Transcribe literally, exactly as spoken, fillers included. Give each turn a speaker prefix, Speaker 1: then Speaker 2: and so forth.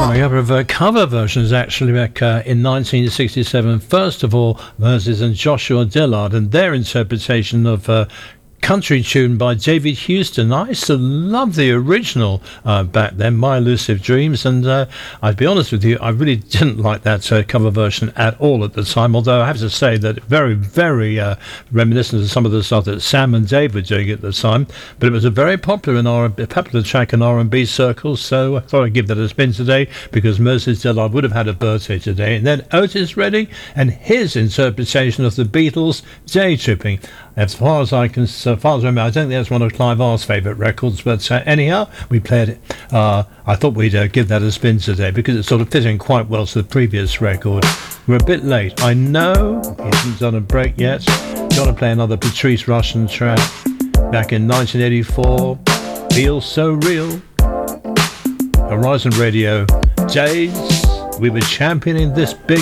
Speaker 1: A couple of uh, cover versions actually back uh, in nineteen sixty-seven. First of all, Moses and Joshua Dillard and their interpretation of uh, country tune by David Houston. I used to love the original uh, back then, My Elusive Dreams, and uh, I'd be honest with you, I really didn't like that uh, cover version at all at the time, although I have to say that very, very uh, reminiscent of some of the stuff that Sam and Dave were doing at the time, but it was a very popular in R- a popular track in R and B circles, so I thought I'd give that a spin today, because Moses Dillard would have had a birthday today. And then Otis Redding and his interpretation of the Beatles' Day Tripping. As far as I can, so far as I remember, I don't think that's one of Clive R's favourite records, but uh, anyhow, we played it. Uh, I thought we'd uh, give that a spin today because it sort of fit in quite well to the previous record. We're a bit late. I know he hasn't done a break yet. Got to play another Patrice Rushen track. Back in nineteen eighty-four, Feels So Real. Horizon Radio days, we were championing this big